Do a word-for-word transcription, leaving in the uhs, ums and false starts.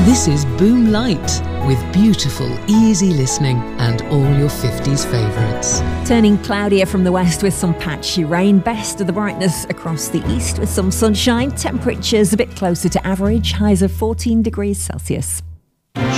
This is Boom Light, with beautiful, easy listening and all your fifties favourites. Turning cloudier from the west with some patchy rain. Best of the brightness across the east with some sunshine. Temperatures a bit closer to average. Highs of fourteen degrees Celsius.